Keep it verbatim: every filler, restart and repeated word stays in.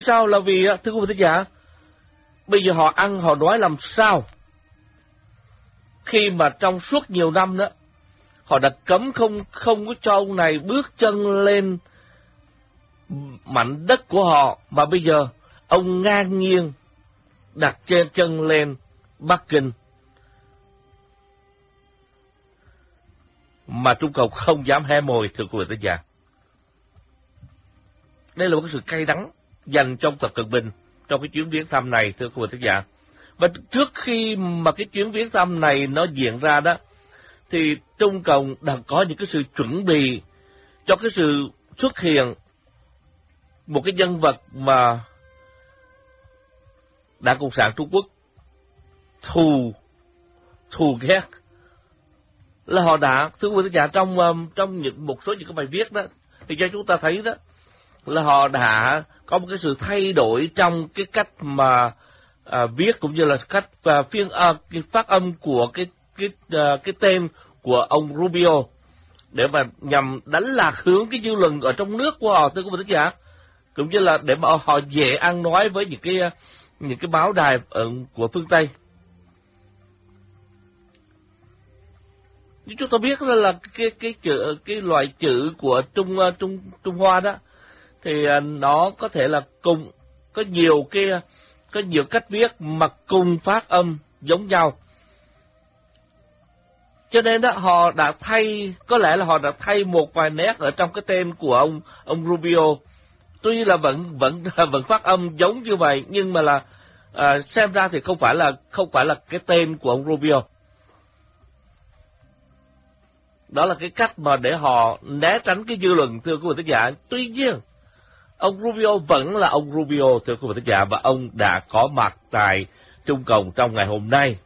sao là vì, thưa quý vị thính giả, bây giờ họ ăn họ nói làm sao khi mà trong suốt nhiều năm đó họ đã cấm không không có cho ông này bước chân lên mảnh đất của họ, mà bây giờ ông ngang nhiên đặt trên chân lên Bắc Kinh, mà Trung Cộng không dám hé môi, thưa quý vị thính giả. Đây là một cái sự cay đắng dành trong Tập Cận Bình trong cái chuyến viếng thăm này, thưa quý vị thính giả. Và trước khi mà cái chuyến viếng thăm này nó diễn ra đó, thì Trung Cộng đã có những cái sự chuẩn bị cho cái sự xuất hiện một cái nhân vật mà Đảng Cộng sản Trung Quốc thù thù ghét. Là họ đã, thưa quý vị thính giả, trong trong những một số những cái bài viết đó thì cho chúng ta thấy đó là họ đã có một cái sự thay đổi trong cái cách mà à, viết cũng như là cách à, phiên à, cái phát âm của cái cái à, cái tên của ông Rubio để mà nhằm đánh lạc hướng cái dư luận ở trong nước của họ, thưa quý vị thính giả, cũng như là để mà họ dễ ăn nói với những cái những cái báo đài ở của phương Tây. Như chúng ta biết là, là cái cái chữ cái loại chữ của Trung Trung Trung Hoa đó thì nó có thể là cùng có nhiều cái có nhiều cách viết mà cùng phát âm giống nhau. Cho nên đó họ đã thay, có lẽ là họ đã thay một vài nét ở trong cái tên của ông ông Rubio. Tuy là vẫn vẫn vẫn phát âm giống như vậy, nhưng mà là à, xem ra thì không phải là không phải là cái tên của ông Rubio. Đó là cái cách mà để họ né tránh cái dư luận, thưa quý vị thính giả. Tuy nhiên, ông Rubio vẫn là ông Rubio, thưa quý vị thính giả, và ông đã có mặt tại Trung Cộng trong ngày hôm nay.